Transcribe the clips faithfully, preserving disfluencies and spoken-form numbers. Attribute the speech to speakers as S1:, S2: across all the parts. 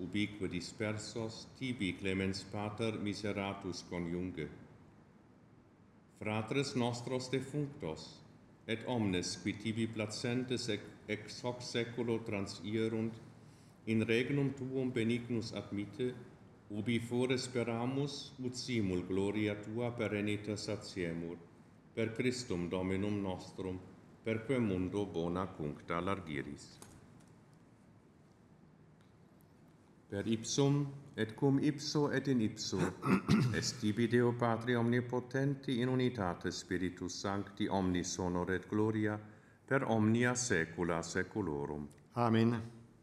S1: ubique dispersos, tibi clemens pater miseratus conjunge. Fratres nostros defunctos, et omnes qui tibi placentes ex hoc seculo transierunt, in regnum tuum benignus admitte, ubi fore speramus, ut simul gloria tua perenita satiemur, per Christum Dominum nostrum, per quem mundo bona cuncta largiris. Per ipsum, et cum ipso et in ipso, est tibi Deo Patri omnipotenti in unitate Spiritus Sancti omnis honor et gloria, per omnia saecula saeculorum.
S2: Amen.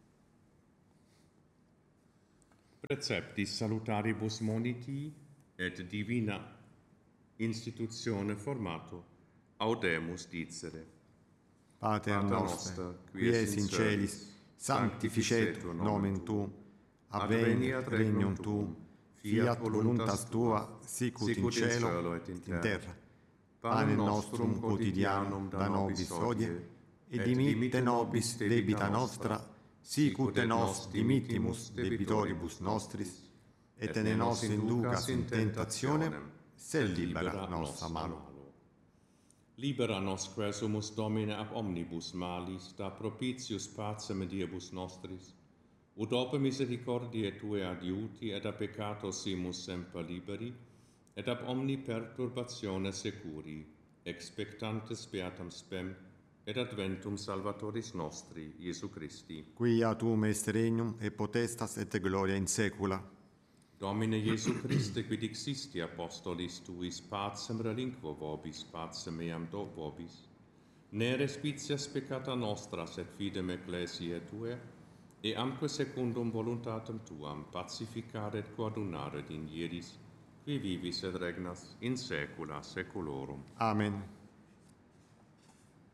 S1: Preceptis salutaribus moniti et divina institutione formato, audemus dicere.
S2: Pater noster, qui es in celis, sanctificetur nomen tuum, adveniat regnum tuum, fiat voluntas tua, sicut in cielo et in terra. Panem nostrum quotidianum da nobis hodie, et dimitte nobis debita nostra, sicut et nos dimittimus debitoribus nostris, et ne nos inducas in tentationem, sed libera nos a malo.
S1: Libera nos quesumus Domine ab omnibus malis, da propitius pacem diebus nostris, ut ope misericordiae Tue adiuti, et a peccato simus semper liberi, et ab omni perturbatione securi, expectantes beatam spem, et adventum Salvatoris nostri, Iesu Christi.
S2: Quia tuum est regnum, et potestas, et gloria in saecula.
S1: Domine Iesu Christe, quid dixisti apostolis Tuis, pacem relinquo vobis, pacem meam do vobis. Ne respicias peccata nostra, sed fidem ecclesiae Tue, e amque secundum voluntatem Tuam pacificare et coadunare in iedis, qui vivis et regnas in saecula saeculorum.
S2: Amen.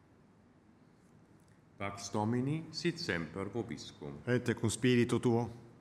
S1: Pax Domini sit semper vobiscum.
S2: Et cum spiritu tuo.